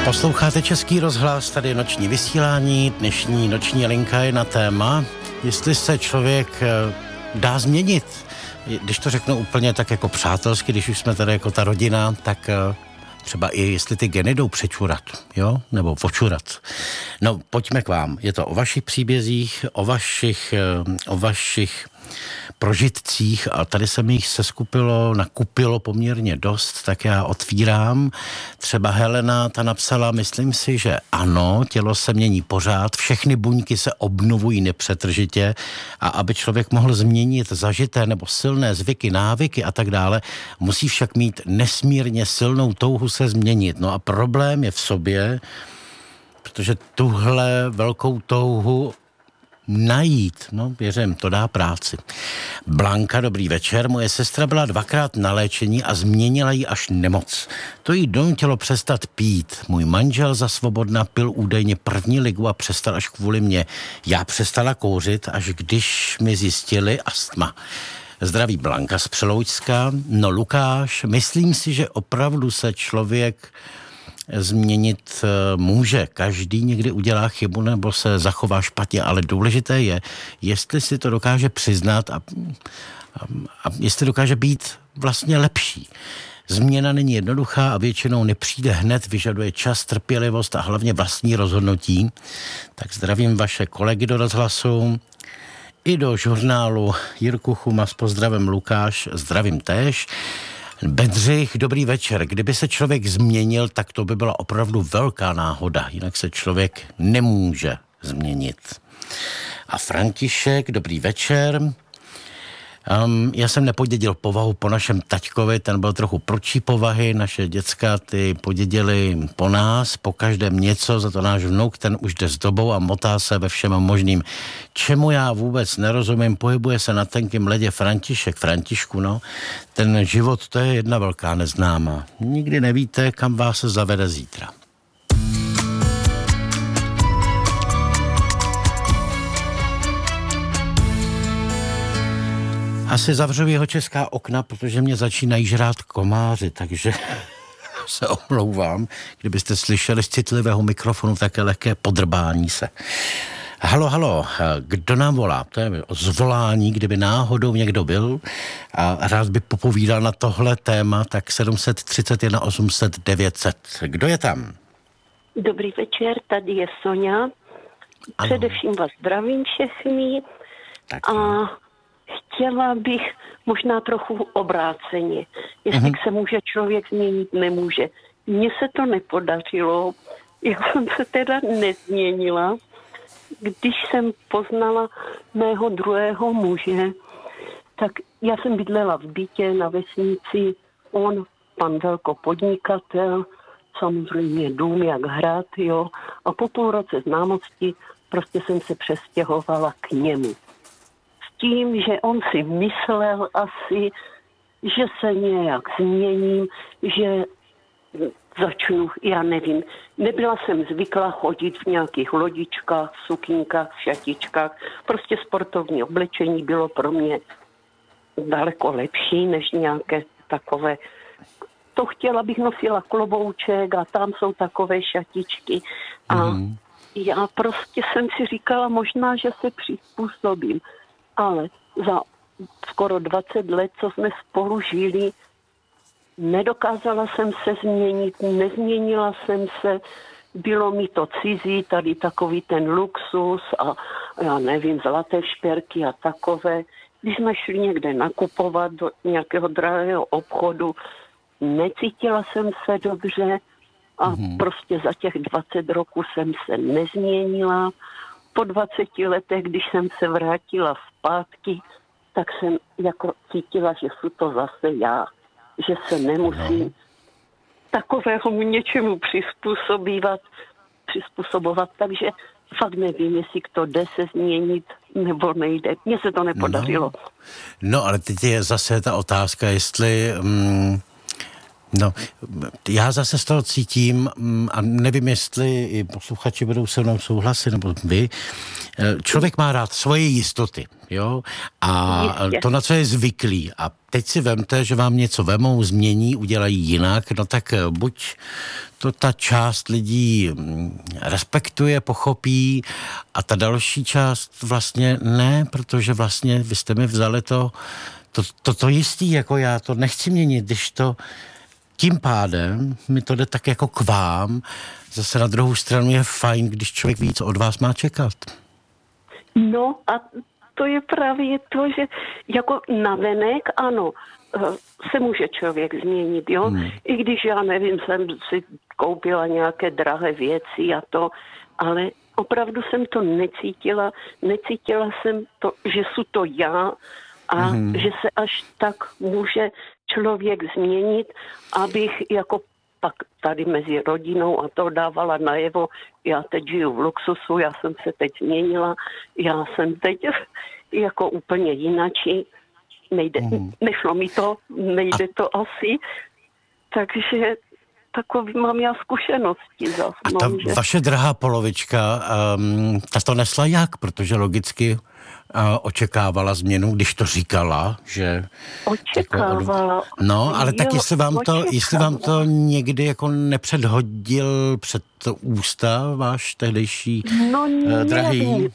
Posloucháte Český rozhlas, tady je noční vysílání, dnešní noční linka je na téma, jestli se člověk dá změnit. Když to řeknu úplně tak jako přátelsky, když už jsme tady jako ta rodina, tak třeba i jestli ty geny jdou přečurat, jo, nebo počurat. No, pojďme k vám. Je to o vašich příbězích, o vašich prožitcích a tady se mi jich nakupilo poměrně dost, tak já otvírám. Třeba Helena, ta napsala, myslím si, že ano, tělo se mění pořád, všechny buňky se obnovují nepřetržitě a aby člověk mohl změnit zažité nebo silné zvyky, návyky a tak dále, musí však mít nesmírně silnou touhu se změnit. No a problém je v sobě, protože tuhle velkou touhu najít, no věřím, to dá práci. Blanka, dobrý večer, moje sestra byla 2krát na léčení a změnila ji až nemoc. To jí donutilo přestat pít. Můj manžel za svobodna pil údajně první ligu a přestal až kvůli mně. Já přestala kouřit, až když mi zjistili astma. Zdraví Blanka z Přeloučska. No Lukáš, myslím si, že opravdu se člověk změnit může. Každý někdy udělá chybu nebo se zachová špatně, ale důležité je, jestli si to dokáže přiznat a jestli dokáže být vlastně lepší. Změna není jednoduchá a většinou nepřijde hned, vyžaduje čas, trpělivost a hlavně vlastní rozhodnutí. Tak zdravím vaše kolegy do rozhlasu i do žurnálu Jirku Chuma s pozdravem Lukáš, zdravím též. Bedřich, dobrý večer. Kdyby se člověk změnil, tak to by byla opravdu velká náhoda. Jinak se člověk nemůže změnit. A František, dobrý večer. Já jsem nepodědil povahu po našem taťkovi, ten byl trochu prudší povahy, naše děcka ty podědili po nás, po každém něco, za to náš vnuk, ten už jde s dobou a motá se ve všem možným. Čemu já vůbec nerozumím, pohybuje se na tenkým ledě Františku, no, ten život, to je jedna velká neznámá. Nikdy nevíte, kam vás se zavede zítra. Asi zavřu jeho česká okna, protože mě začínají žrát komáři, takže se omlouvám. Kdybyste slyšeli z citlivého mikrofonu také lehké podrbání se. Halo, kdo nám volá? To je zvolání, kdyby náhodou někdo byl a rád by popovídal na tohle téma, tak 731 800 900. Kdo je tam? Dobrý večer, tady je Sonja. Především vás zdravím všechny Tak. a chtěla bych možná trochu obráceně. Jestli se může člověk změnit, nemůže. Mně se to nepodařilo, já jsem se teda nezměnila. Když jsem poznala mého druhého muže, tak já jsem bydlela v bytě na vesnici, on, pan velkopodnikatel, samozřejmě dům jak hrad, jo. A po půl roce známosti prostě jsem se přestěhovala k němu. Tím, že on si myslel asi, že se nějak změním, že začnu, já nevím. Nebyla jsem zvyklá chodit v nějakých lodičkách, sukínkách, šatičkách. Prostě sportovní oblečení bylo pro mě daleko lepší než nějaké takové. To chtěla bych nosila klobouček a tam jsou takové šatičky. A já prostě jsem si říkala možná, že se přizpůsobím. Ale za skoro 20 let, co jsme spolu žili, nedokázala jsem se změnit, nezměnila jsem se, bylo mi to cizí, tady takový ten luxus a já nevím, zlaté šperky a takové. Když jsme šli někde nakupovat do nějakého drahého obchodu, necítila jsem se dobře a prostě za těch 20 roků jsem se nezměnila. Po 20 letech, když jsem se vrátila zpátky, tak jsem jako cítila, že jsou to zase já. Že se nemusím takového něčemu přizpůsobovat. Takže fakt nevím, jestli to jde se změnit, nebo nejde. Mně se to nepodařilo. No, ale teď je zase ta otázka, jestli No, já zase z toho cítím, a nevím, jestli i posluchači budou se mnou souhlasit, nebo vy, člověk má rád svoje jistoty, jo, a Jistě. to, na co je zvyklý. A teď si vemte, že vám něco vemou, změní, udělají jinak, no tak buď to ta část lidí respektuje, pochopí, a ta další část vlastně ne, protože vlastně vy jste mi vzali to jistý, jako já to nechci měnit, když to tím pádem mi to jde tak jako k vám. Zase na druhou stranu je fajn, když člověk ví, co od vás má čekat. No a to je právě to, že jako navenek, ano, se může člověk změnit, jo. I když já nevím, jsem si koupila nějaké drahé věci a to, ale opravdu jsem to necítila. Necítila jsem to, že jsou to já a že se až tak může člověk změnit, abych jako pak tady mezi rodinou a to dávala najevo. Já teď žiju v luxusu, já jsem se teď změnila, já jsem teď jako úplně jinačí. Nešlo mi to, nejde to asi. Takže takový mám já zkušenosti zas. A ta vaše drahá polovička, ta to nesla jak? Protože logicky očekávala změnu, když to říkala, že... Očekávala. No, ale tak jestli vám to někdy jako nepředhodil před ústa váš tehdejší drahý?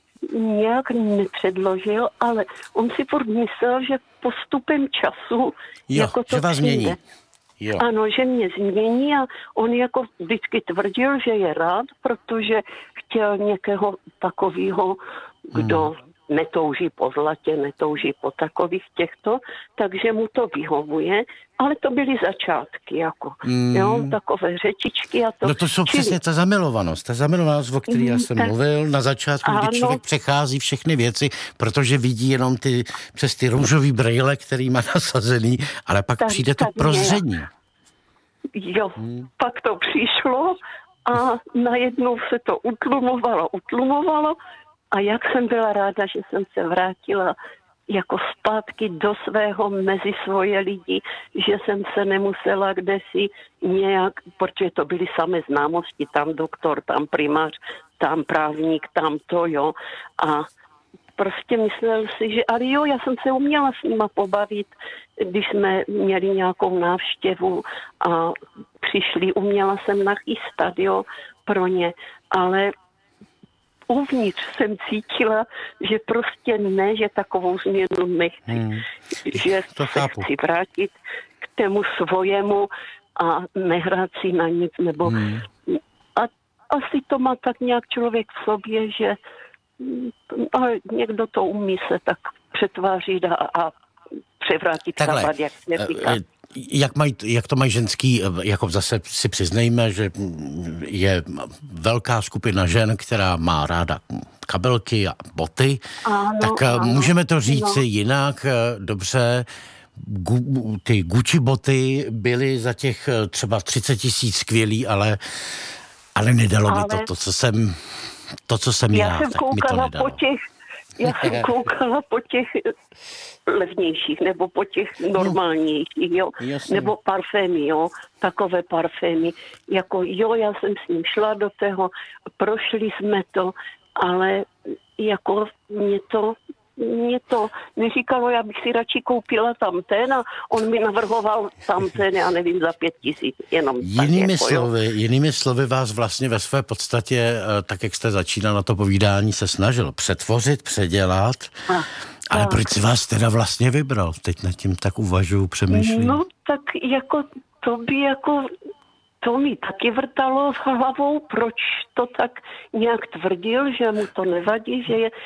Nějak nepředložil, ale on si furt myslel, že postupem času jako to že vás změní. Jo. Ano, že mě změní a on jako vždycky tvrdil, že je rád, protože chtěl někoho takového, kdo netouží po zlatě, netouží po takových těchto, takže mu to vyhovuje, ale to byly začátky, jako, jo, takové řečičky a to. No to jsou přesně ta zamilovanost, o které já jsem mluvil na začátku, kdy člověk přechází všechny věci, protože vidí jenom přes ty růžový brejle, který má nasazený, ale pak přijde to prozření. Jo, pak to přišlo a najednou se to utlumovalo a jak jsem byla ráda, že jsem se vrátila jako zpátky do svého mezi svoje lidi, že jsem se nemusela kdesi nějak, protože to byly samé známosti, tam doktor, tam primář, tam právník, tam to, jo. A prostě myslel si, že ale jo, já jsem se uměla s nima pobavit, když jsme měli nějakou návštěvu a přišli, uměla jsem nachystat, jo, pro ně, ale uvnitř jsem cítila, že prostě ne, že takovou změnu nechci. Že se chci vrátit k tému svojemu a nehrát si na nic, nebo a asi to má tak nějak člověk v sobě, že někdo to umí se tak přetvářit a převrátit kabát, jak se říká. Jak to mají ženský, jako zase si přiznejme, že je velká skupina žen, která má ráda kabelky a boty, tak můžeme to říct jinak, dobře, ty Gucci boty byly za těch třeba 30 000 skvělý, ale nedalo mi to, co jsem já, tak mi to nedalo. Já jsem koukala po těch levnějších, nebo po těch normálnějších, jo, nebo parfémy, jo, takové parfémy. Jako jo, já jsem s ním šla do toho, prošli jsme to, ale jako mě to neříkalo, já bych si radši koupila tamten a on mi navrhoval tamten, já nevím, za 5 000, jenom Jinými slovy vás vlastně ve své podstatě, tak jak jste začínal na to povídání, se snažil přetvořit, předělat, ale proč si vás teda vlastně vybral? Teď nad tím tak uvažuju, přemýšlím. No tak jako to mi taky vrtalo s hlavou, proč to tak nějak tvrdil, že mu to nevadí, že je...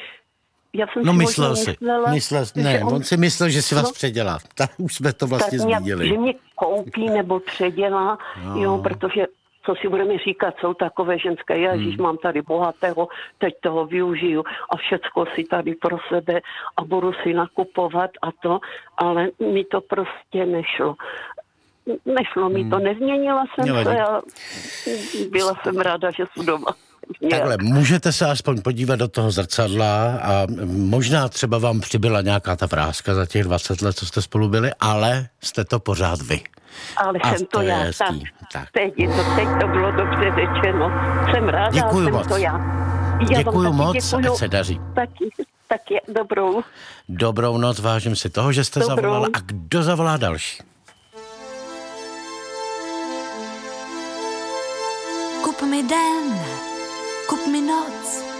On si myslel, že si vás předělá. Tak už jsme to vlastně zmínili. Že mě koupí nebo předělá, jo, protože co si budeme říkat, jsou takové ženské, ježiš, mám tady bohatého, teď toho využiju a všecko si tady pro sebe a budu si nakupovat a to, ale mi to prostě nešlo. Nešlo mi to, nezměnila jsem se a byla jsem ráda, že jsem doma. Takhle, můžete se aspoň podívat do toho zrcadla a možná třeba vám přibyla nějaká ta vráska za těch 20 let, co jste spolu byli, ale jste to pořád vy. Ale a jsem to já. Tak. Teď to bylo dobře řečeno. Jsem ráda, děkuju jsem moc. to já. Děkuju moc, ať se daří. Taky dobrou. Dobrou noc, vážím si toho, že jste zavolala. A kdo zavolá další? Kup mi den, kup mi noc,